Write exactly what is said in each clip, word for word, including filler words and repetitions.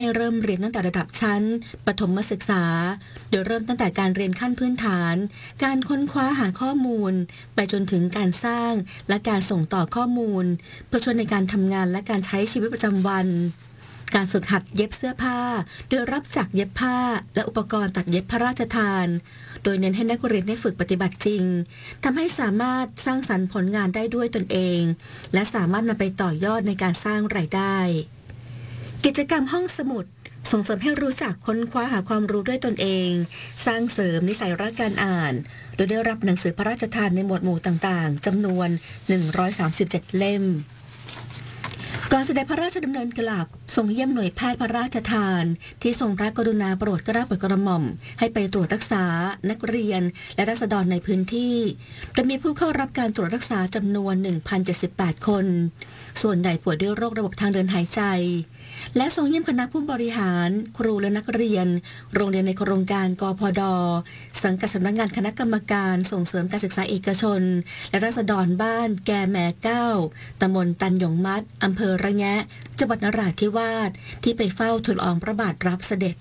ให้เริ่มเรียนตั้งแต่ระดับชั้นประถมศึกษาโดยเริ่มตั้งแต่การเรียนขั้นพื้นฐานการค้นคว้าหาข้อมูลไปจนถึงการสร้างและการส่งต่อข้อมูลเพื่อช่วยในการทำงานและการใช้ชีวิตประจำวันการฝึกหัดเย็บเสื้อผ้าโดยรับจักรเย็บผ้าและอุปกรณ์ตัดเย็บพระราชทานโดยเน้นให้นักเรียนได้ฝึกปฏิบัติจริงทำให้สามารถสร้างสรรค์ผลงานได้ด้วยตนเองและสามารถนำไปต่อยอดในการสร้างรายได้กิจกรรมห้องสมุดส่งเสริมให้รู้จักค้นคว้าหาความรู้ด้วยตนเองสร้างเสริมนิสัยรักการอ่านโดยได้รับหนังสือพระราชทานในหมวดหมู่ต่างๆจำนวนหนึ่งร้อยสามสิบเจ็ดเล่มก่อนเสด็จพระราชดำเนินกลับทรงเยี่ยมหน่วยแพทย์พระราชทานที่ทรงพระกรุณาโปรดเกล้าโปรดกระหม่อมให้ไปตรวจรักษานักเรียนและราษฎรในพื้นที่โดยมีผู้เข้ารับการตรวจรักษาจำนวน หนึ่งพันเจ็ดสิบแปด คนส่วนใหญ่ป่วยด้วยโรคระบบทางเดินหายใจและทรงเยี่ยมคณะผู้บริหารครูและนักเรียนโรงเรียนในโครงการกพด.สังกัดสำนักงานคณะกรรมการส่งเสริมการศึกษาเอกชนและราษฎรบ้านแกแม่เก้าตำบลตันหยงมัดอำเภอระแงะจังหวัดนราธิวาสที่ไปเฝ้าทูลละอองพระบาทรับเสด็จ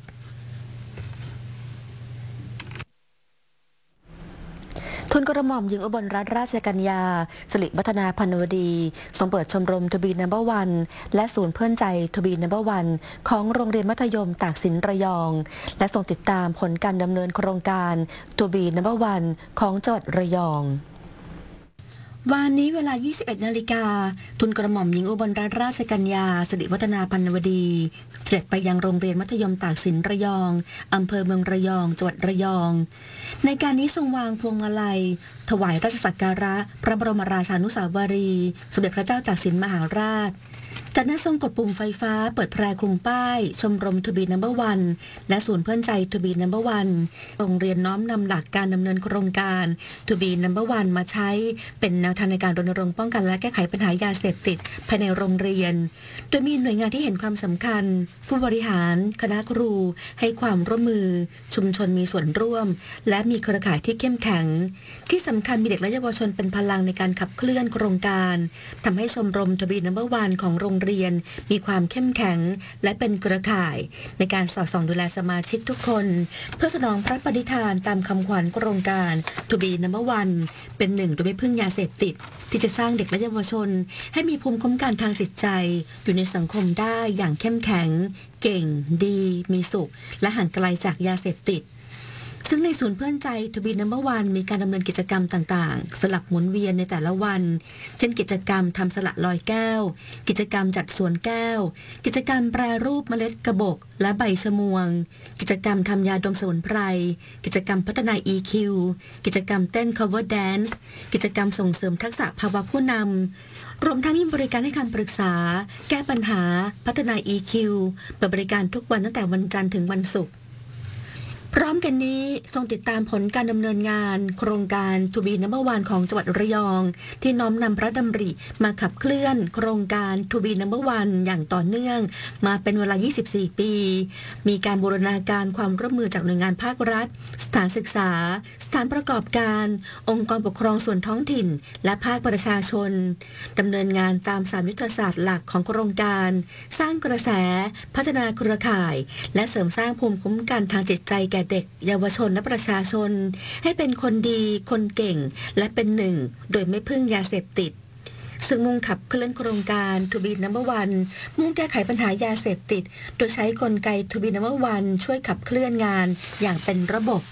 ทูลกระหม่อมหญิงอุบลรัตนราชกัญญาสิริวัฒนาพันวดีทรงเปิดชมรมทูบีนัมเบอร์วันและศูนย์เพื่อนใจทูบีนัมเบอร์วันของโรงเรียนมัธยมตากสินระยองและทรงติดตามผลการดำเนินโครงการทูบีนัมเบอร์วันของจังหวัดระยองวันนี้เวลา ยี่สิบเอ็ด นาฬิกาทูลกระหม่อมหญิงอุบลรัตนราชกัญญาสิริวัฒนาพันวดีเสด็จไปยังโรงเรียนมัธยมตากสินระยองอำเภอเมืองระยองจังหวัดระยองในการนี้ทรงวางพวงมาลัยถวายราชสักการะพระบรมราชานุสาวรีย์สมเด็จพระเจ้าตากสินมหาราชจากนั้นทรงกดปุ่มไฟฟ้าเปิดแพรคลุมป้ายชมรมทูบีนัมเบอร์วันและศูนย์เพื่อนใจทูบีนัมเบอร์วันโรงเรียนน้อมนำหลักการดำเนินโครงการทูบีนัมเบอร์วันมาใช้เป็นแนวทางในการรณรงค์ป้องกันและแก้ไขปัญหายาเสพติดภายในโรงเรียนโดยมีหน่วยงานที่เห็นความสำคัญผู้บริหารคณะครูให้ความร่วมมือชุมชนมีส่วนร่วมและมีเครือข่ายที่เข้มแข็งที่สำคัญมีเด็กและเยาวชนเป็นพลังในการขับเคลื่อนโครงการทำให้ชมรมทูบีนัมเบอร์วันของโรงเรียนมีความเข้มแข็งและเป็นเครือข่ายในการสอดส่องดูแลสมาชิกทุกคนเพื่อสนองพระปฏิฐานตามคำขวัญโครงการทูบีนัมเบอร์วันเป็นหนึ่งโดยไม่พึ่งยาเสพติดที่จะสร้างเด็กและเยาวชนให้มีภูมิคุ้มกันทางจิตใจอยู่ในสังคมได้อย่างเข้มแข็งเก่งดีมีสุขและห่างไกลจากยาเสพติดซึ่งในศูนย์เพื่อนใจทูบีนัมเบอร์วันมีการดำเนินกิจกรรมต่างๆสลับหมุนเวียนในแต่ละวันเช่นกิจกรรมทำสละลอยแก้วกิจกรรมจัดสวนแก้วกิจกรรมแปรรูปเมล็ดกระบอกและใบชมวงกิจกรรมทำยาดมสมุนไพรกิจกรรมพัฒนา อี คิว กิจกรรมเต้น cover dance กิจกรรมส่งเสริมทักษะภาวะผู้นำรวมทั้งมีบริการให้คำปรึกษาแก้ปัญหาพัฒนา อี คิว เปิดบริการทุกวันตั้งแต่วันจันทร์ถึงวันศุกร์พร้อมกันนี้ทรงติดตามผลการดำเนินงานโครงการทูบีนัมเบอร์วันของจังหวัดระยองที่น้อมนำพระดำริมาขับเคลื่อนโครงการทูบีนัมเบอร์วันอย่างต่อเนื่องมาเป็นเวลา ยี่สิบสี่ ปีมีการบูรณาการความร่วมมือจากหน่วยงานภาครัฐสถานศึกษาสถานประกอบการองค์กรปกครองส่วนท้องถิ่นและภาคประชาชนดำเนินงานตามสามยุทธศาสตร์หลักของโครงการสร้างกระแสพัฒนาเครือข่ายและเสริมสร้างภูมิคุ้มกันทางจิตใจแก่เด็กเยาวชนและประชาชนให้เป็นคนดีคนเก่งและเป็นหนึ่งโดยไม่พึ่งยาเสพติดซึ่งมุ่งขับเคลื่อนโครงการทูบีนัมเบอร์วันมุ่งแก้ไขปัญหายาเสพติดโดยใช้กลไกทูบีนัมเบอร์วันช่วยขับเคลื่อนงานอย่างเป็นระบบ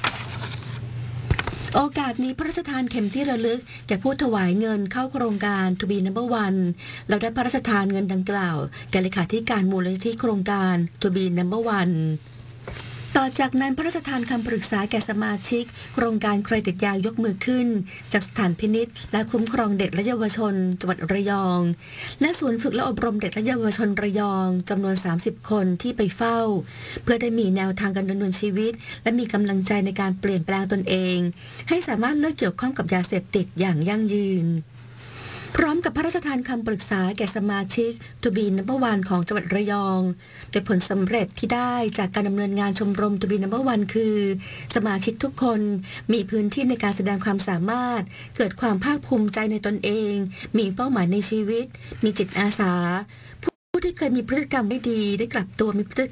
โอกาสนี้พระราชทานเข็มที่ระลึกแก่ผู้ถวายเงินเข้าโครงการทูบีนัมเบอร์วันเราได้พระราชทานเงินดังกล่าวแก่เลขาธิการมูลนิธิโครงการทูบีนัมเบอร์วันต่อจากนั้นพระราชทานคำปรึกษาแก่สมาชิกโครงการใครติดยายกมือขึ้นจากสถานพินิจและคุ้มครองเด็กและเยาวชนจังหวัดระยองและศูนย์ฝึกและอบรมเด็กและเยาวชนระยองจำนวนสามสิบคนที่ไปเฝ้าเพื่อได้มีแนวทางการดำเนินชีวิตและมีกำลังใจในการเปลี่ยนแปลงตนเองให้สามารถเลิกเกี่ยวข้องกับยาเสพติดอย่างยั่งยืนพร้อมกับพระราชทานคำปรึกษาแก่สมาชิกทูบีนัมเบอร์วันของจังหวัดระยองโดยผลสำเร็จที่ได้จากการดำเนินงานชมรมทูบีนัมเบอร์วันคือสมาชิกทุกคนมีพื้นที่ในการแสดงความสามารถเกิดความภาคภูมิใจในตนเองมีเป้าหมายในชีวิตมีจิตอาสาผู้ที่เคยมีพฤติกรรมไม่ดีได้กลับตัวมีพฤติ